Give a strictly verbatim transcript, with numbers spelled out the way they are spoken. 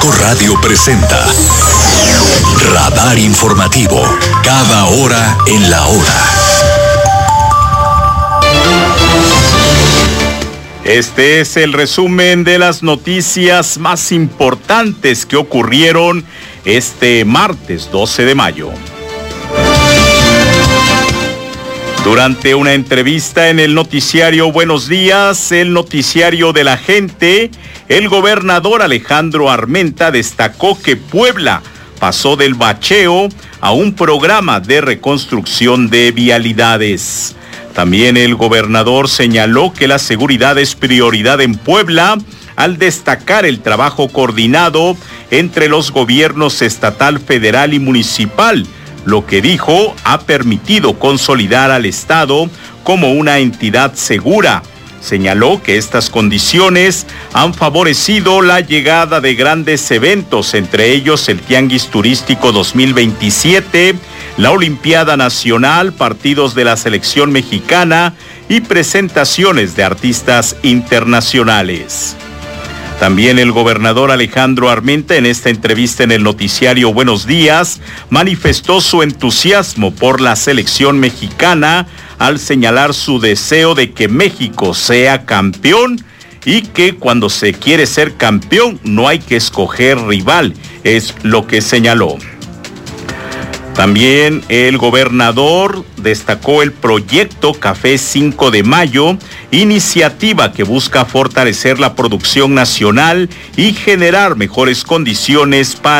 Radio presenta Radar Informativo, cada hora en la hora. Este es el resumen de las noticias más importantes que ocurrieron este martes doce de mayo. Durante una entrevista en el noticiario Buenos Días, el noticiario de la gente, el gobernador Alejandro Armenta destacó que Puebla pasó del bacheo a un programa de reconstrucción de vialidades. También el gobernador señaló que la seguridad es prioridad en Puebla al destacar el trabajo coordinado entre los gobiernos estatal, federal y municipal, lo que dijo ha permitido consolidar al Estado como una entidad segura. Señaló que estas condiciones han favorecido la llegada de grandes eventos, entre ellos el Tianguis Turístico dos mil veintisiete, la Olimpiada Nacional, partidos de la selección mexicana y presentaciones de artistas internacionales. También el gobernador Alejandro Armenta, en esta entrevista en el noticiario Buenos Días, manifestó su entusiasmo por la selección mexicana al señalar su deseo de que México sea campeón y que cuando se quiere ser campeón no hay que escoger rival, es lo que señaló. También el gobernador destacó el proyecto Café cinco de mayo, iniciativa que busca fortalecer la producción nacional y generar mejores condiciones para